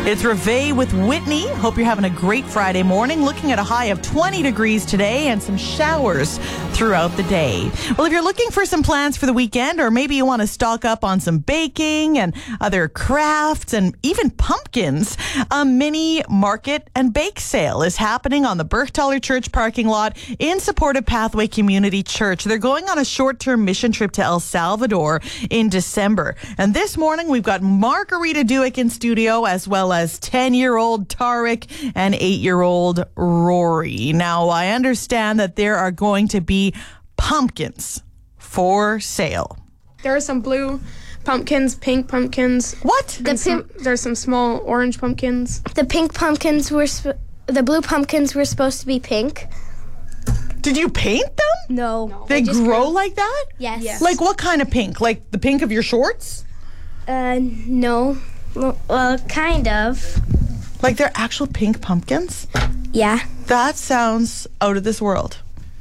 It's Reve with Whitney. Hope you're having a great Friday morning. Looking at a high of 20 degrees today and some showers throughout the day. Well, if you're looking for some plans for the weekend, or maybe you want to stock up on some baking and other crafts and even pumpkins, a mini market and bake sale is happening on the Bergtaler Church parking lot in support of Pathway Community Church. They're going on a short-term mission trip to El Salvador in December. And this morning, we've got Margarita Duick in studio, as well as 10-year-old Tarek and 8-year-old Rory. Now, I understand that there are going to be pumpkins for sale. There are some blue pumpkins, pink pumpkins. What? There's some small orange pumpkins. The pink pumpkins the blue pumpkins were supposed to be pink. Did you paint them? No. They grow like that? Yes. Like what kind of pink? Like the pink of your shorts? No. Well, kind of. Like they're actual pink pumpkins? Yeah. That sounds out of this world.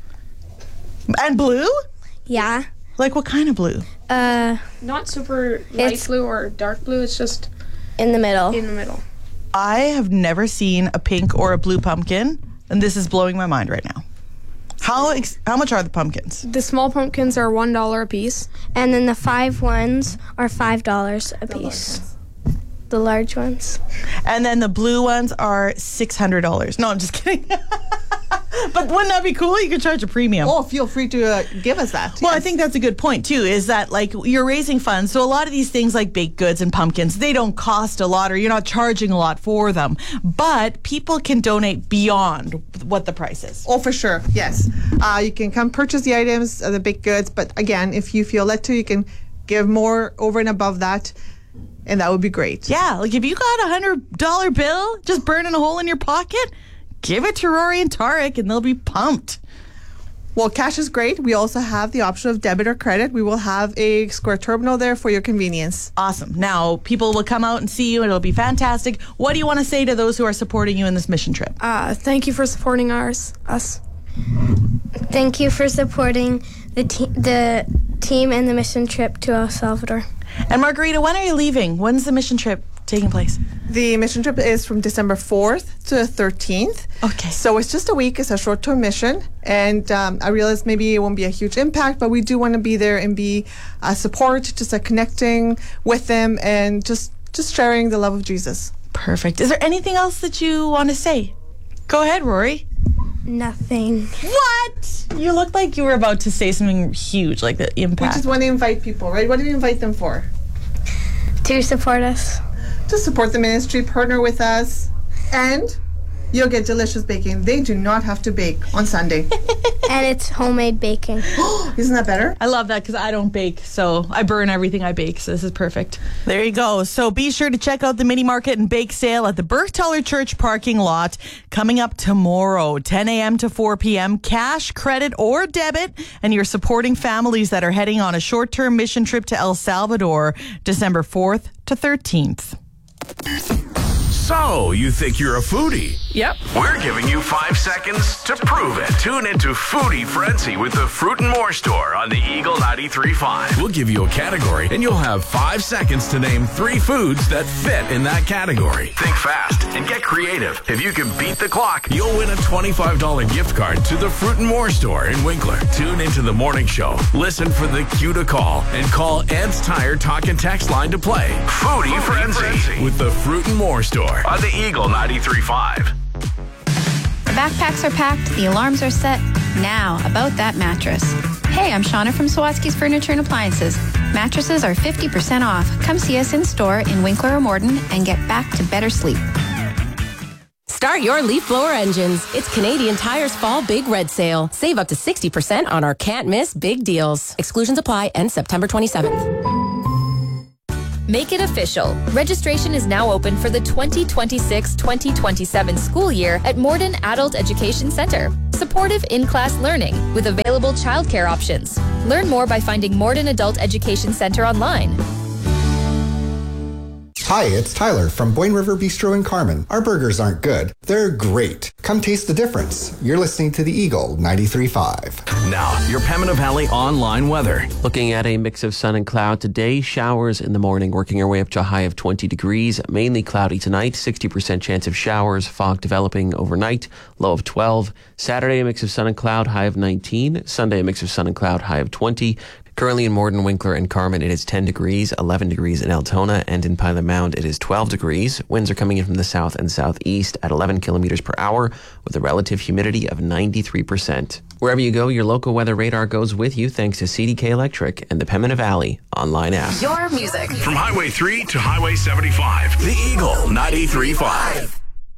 And blue? Yeah. Like what kind of blue? Not super light blue or dark blue. It's just in the middle. in the middle. I have never seen a pink or a blue pumpkin, and this is blowing my mind right now. How much are the pumpkins? The small pumpkins are $1 a piece. And then the 5 ones are $5 a piece. The large ones. And then the blue ones are $600. No, I'm just kidding. But wouldn't that be cool? You could charge a premium. Oh, feel free to give us that. Well, yes. I think that's a good point, too, is that, like, you're raising funds. So a lot of these things like baked goods and pumpkins, they don't cost a lot, or you're not charging a lot for them. But people can donate beyond what the price is. Oh, for sure. Yes. You can come purchase the items, the baked goods. But again, if you feel led to, you can give more over and above that. And that would be great. Yeah, like if you got a $100 bill just burning a hole in your pocket, give it to Rory and Tarek and they'll be pumped. Well, cash is great. We also have the option of debit or credit. We will have a Square terminal there for your convenience. Awesome. Now, people will come out and see you and it'll be fantastic. What do you want to say to those who are supporting you in this mission trip? Thank you for supporting us. Thank you for supporting the team and the mission trip to El Salvador. And Margarita, when are you leaving? When's the mission trip taking place? The mission trip is from December 4th to 13th. Okay. So it's just a week. It's a short-term mission. And I realize maybe it won't be a huge impact, but we do want to be there and be support, just connecting with them and just sharing the love of Jesus. Perfect. Is there anything else that you want to say? Go ahead, Rory. Nothing. What? You looked like you were about to say something huge, like the We impact. just want to invite people, right? What do we invite them for? To support us. To support the ministry, partner with us, and you'll get delicious baking. They do not have to bake on Sunday. And it's homemade baking. Isn't that better? I love that because I don't bake, so I burn everything I bake, so this is perfect. There you go. So be sure to check out the mini market and bake sale at the Bergtaler Church parking lot coming up tomorrow, 10 a.m. to 4 p.m. Cash, credit, or debit, and you're supporting families that are heading on a short-term mission trip to El Salvador, December 4th to 13th. So, you think you're a foodie? Yep. We're giving you 5 seconds to prove it. Tune into Foodie Frenzy with the Fruit and More Store on the Eagle 93.5. We'll give you a category, and you'll have 5 seconds to name 3 foods that fit in that category. Think fast and get creative. If you can beat the clock, you'll win a $25 gift card to the Fruit and More Store in Winkler. Tune into the morning show. Listen for the cue to call, and call Ed's Tire Talk and Text line to play. Foodie Frenzy with the Fruit and More Store on the Eagle 93.5. The backpacks are packed, the alarms are set. Now, about that mattress. Hey, I'm Shauna from Sawatsky's Furniture and Appliances. Mattresses are 50% off. Come see us in store in Winkler or Morden and get back to better sleep. Start your leaf blower engines. It's Canadian Tire's Fall Big Red Sale. Save up to 60% on our can't miss big deals. Exclusions apply, end September 27th. Make it official. Registration is now open for the 2026-2027 school year at Morden Adult Education Center. Supportive in-class learning with available childcare options. Learn more by finding Morden Adult Education Center online. Hi, it's Tyler from Boyne River Bistro in Carmen. Our burgers aren't good. They're great. Come taste the difference. You're listening to the Eagle 93.5. Now, your Pembina Valley online weather. Looking at a mix of sun and cloud today. Showers in the morning, working our way up to a high of 20 degrees. Mainly cloudy tonight. 60% chance of showers. Fog developing overnight. Low of 12. Saturday, a mix of sun and cloud. High of 19. Sunday, a mix of sun and cloud. High of 20. Currently in Morden, Winkler, and Carmen, it is 10 degrees, 11 degrees in Altona, and in Pilot Mound, it is 12 degrees. Winds are coming in from the south and southeast at 11 kilometers per hour with a relative humidity of 93%. Wherever you go, your local weather radar goes with you thanks to CDK Electric and the Pembina Valley online app. Your music. From Highway 3 to Highway 75, the Eagle 93.5.